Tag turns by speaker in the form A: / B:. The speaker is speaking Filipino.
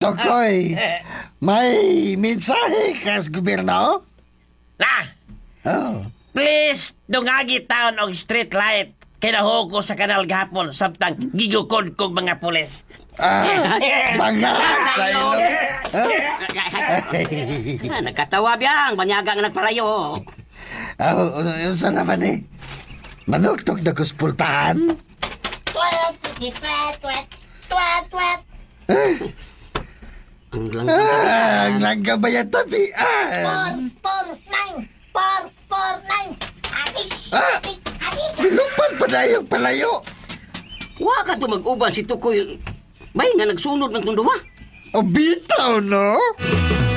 A: Tokoy, may mensahe ka sa gobyerno?
B: Na,
A: Oh.
B: please, dungagi taon og street light. Kinahuko sa kanal gahapon, sabtang gigukod kong mga pulis.
A: Mga sa ilo.
C: Nagkatawa biyang, banyagang nagparayo.
A: Yun sa naman eh. Manugtog na kuspultahan.
D: Twat, twat, twat, twat, twat.
C: Ang langga.
A: Ang langga ba yung tabian?
D: 449, 449. Adik,
A: Ah!
D: adik, adik.
A: Lupad pa na yung palayo.
C: Wa ka to mag-uban si Tukoy. Bay nga nagsunod ng tunduwa.
A: O bitaw, no?